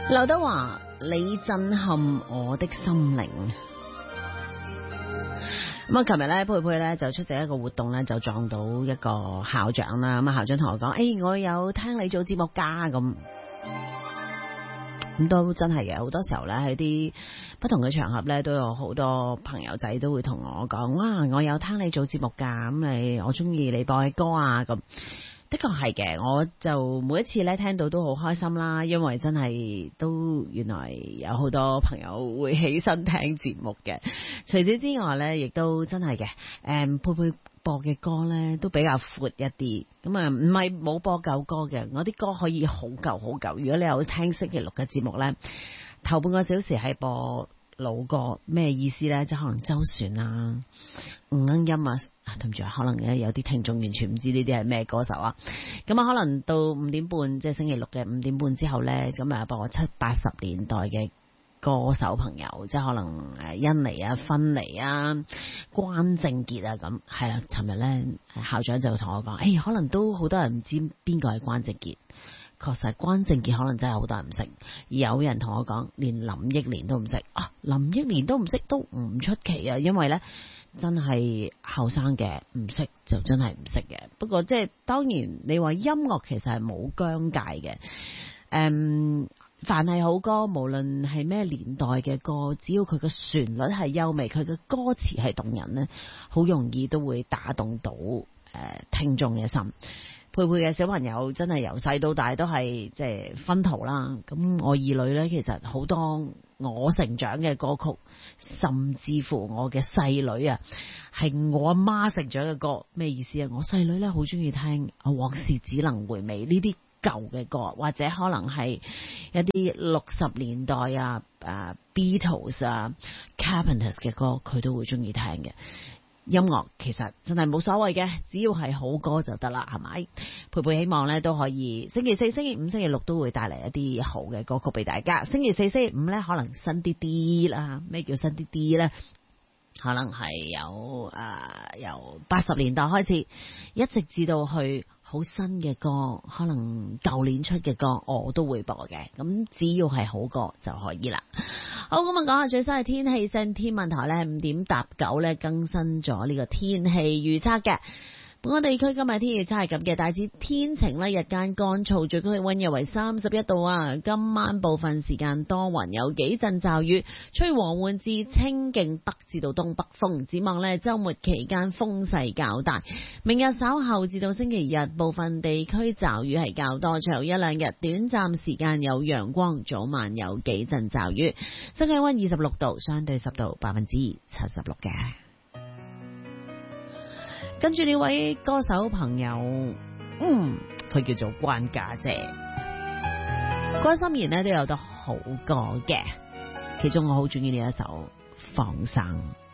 劉德華，你震撼我的心靈。咁啊，琴日咧，佩佩咧就出席一個活動咧，就撞到一個校長啦。咁啊，校長同我講：我有聽你做節目㗎。咁都真係嘅，好多時候咧喺啲不同嘅場合咧，都有好多朋友仔都會同我講：哇，我有聽你做節目㗎。咁我中意你播嘅歌啊。咁的確係嘅，我就每一次咧聽到都好開心啦，因為真係都原來有好多朋友會起身聽節目嘅。除此之外咧，亦都真係嘅，佩佩播嘅歌咧都比較闊一啲，咁啊唔係冇播舊歌嘅，我啲歌可以好舊好舊。如果你有聽星期六嘅節目咧，頭半個小時係播老歌，咩意思咧？即係可能周璇啊、吳鶯音啊，對唔住啊，可能有啲聽眾完全唔知呢啲係咩歌手啊。咁啊，可能到5點半，即係星期六嘅5點半之後咧，咁啊播70、80年代嘅歌手朋友，即係可能甄妮啊、薰妮啊、關正傑啊咁。係啦，尋日咧校長就同我講，可能都好多人唔知邊個係關正傑。確實關正傑可能真係好多人唔識，而有人同我講連林憶蓮都唔識啊，林憶蓮都唔識都唔出奇啊，因為呢真係後生嘅唔識就真係唔識嘅。不過即係當然你話音樂其實係冇疆界嘅，凡係好歌，無論係咩年代嘅歌，只要佢嘅旋律係優美，佢嘅歌詞係動人呢，好容易都會打動到聽眾嘅心。佩佩嘅小朋友真係由細到大都係即係薰陶啦，咁我二女呢，其實好多我成長嘅歌曲，甚至乎我嘅細女啊，係我阿媽成長嘅歌。咩意思啊？我細女呢，好中意聽往事只能回味呢啲舊嘅歌，或者可能係一啲60年代啊、Beatles 啊、Carpenters 嘅歌，佢都會中意聽嘅。音樂其實真係冇所謂嘅，只要係好歌就得啦，係咪？佩佩希望咧都可以星期四、星期五、星期六都會帶嚟一啲好嘅歌曲俾大家。星期四、星期五咧可能新啲啲啦。咩叫新啲啲咧？可能係由80年代開始，一直至到去好新嘅歌，可能舊年出嘅歌我都會播嘅。咁只要係好歌就可以啦。好，咁啊，講下最新嘅天氣先。天文台咧5點搭9咧更新咗呢個天氣預測嘅。本港地區今日天氣預測係咁嘅，大致天晴咧，日間乾燥，最高氣溫約為31度啊。今晚部分時間多雲，有幾陣驟雨，吹和緩至清勁北至到東北風。展望咧，週末期間風勢較大。明日稍後至到星期日，部分地區驟雨係較多，隨後一兩日短暫時間有陽光，早晚有幾陣驟雨。新氣溫26度，相對濕度76%嘅。跟住呢位歌手朋友，佢叫做關家姐。關心妍呢都有得好歌嘅，其中我好中意呢一首《放生》。